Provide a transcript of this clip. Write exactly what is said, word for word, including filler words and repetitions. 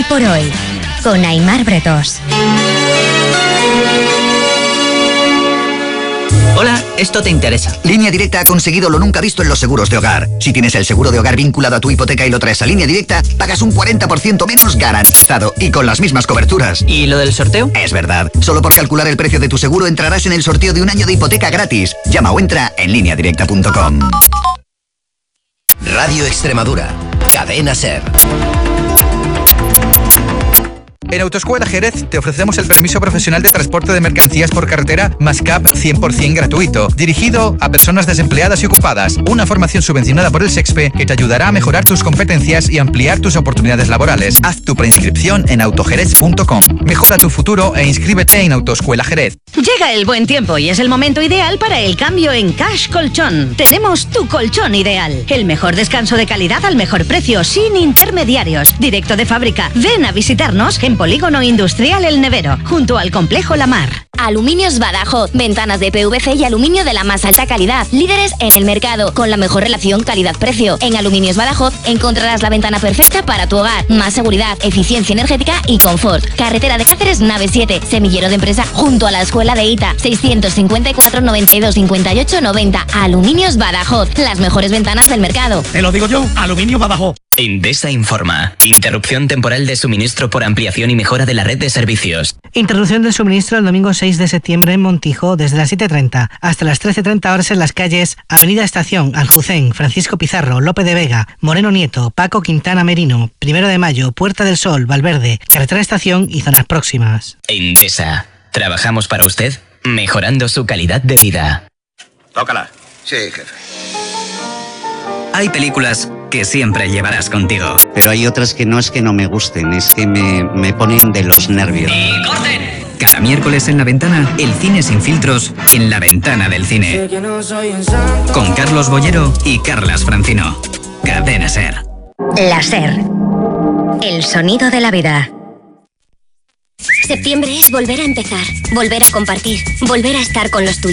Hoy por hoy, con Aimar Bretos. Hola, esto te interesa. Línea Directa ha conseguido lo nunca visto en los seguros de hogar. Si tienes el seguro de hogar vinculado a tu hipoteca y lo traes a Línea Directa, pagas un cuarenta por ciento menos garantizado y con las mismas coberturas. ¿Y lo del sorteo? Es verdad. Solo por calcular el precio de tu seguro entrarás en el sorteo de un año de hipoteca gratis. Llama o entra en línea directa punto com. Radio Extremadura. Cadena SER. En Autoescuela Jerez te ofrecemos el permiso profesional de transporte de mercancías por carretera más C A P cien por ciento gratuito, dirigido a personas desempleadas y ocupadas. Una formación subvencionada por el SEXPE que te ayudará a mejorar tus competencias y ampliar tus oportunidades laborales. Haz tu preinscripción en autojerez punto com. Mejora tu futuro e inscríbete en Autoescuela Jerez. Llega el buen tiempo y es el momento ideal para el cambio en Cash Colchón. Tenemos tu colchón ideal. El mejor descanso de calidad al mejor precio, sin intermediarios. Directo de fábrica. Ven a visitarnos en Polígono Industrial El Nevero, junto al Complejo La Mar. Aluminios Badajoz, ventanas de P V C y aluminio de la más alta calidad, líderes en el mercado, con la mejor relación calidad-precio. En Aluminios Badajoz encontrarás la ventana perfecta para tu hogar, más seguridad, eficiencia energética y confort. Carretera de Cáceres, nave siete, semillero de empresa junto a la Escuela de I T A, seiscientos cincuenta y cuatro, noventa y dos, cincuenta y ocho, noventa. Aluminios Badajoz, las mejores ventanas del mercado. Te lo digo yo, Aluminios Badajoz. Endesa informa. Interrupción temporal de suministro por ampliación y mejora de la red de servicios. Interrupción del suministro el domingo seis de septiembre en Montijo desde las siete y treinta hasta las trece y treinta horas en las calles Avenida Estación, Aljucén, Francisco Pizarro, Lope de Vega, Moreno Nieto, Paco Quintana Merino, Primero de Mayo, Puerta del Sol, Valverde, Carretera Estación y zonas próximas. Endesa. Trabajamos para usted, mejorando su calidad de vida. Tócala. Sí, jefe. Hay películas que siempre llevarás contigo. Pero hay otras que no es que no me gusten, es que me, me ponen de los nervios. ¡Y corten! Cada miércoles en La Ventana, el cine sin filtros en La Ventana del Cine. Con Carlos Bollero y Carlas Francino. Cadena SER. La SER. El sonido de la vida. Septiembre es volver a empezar, volver a compartir, volver a estar con los tuyos.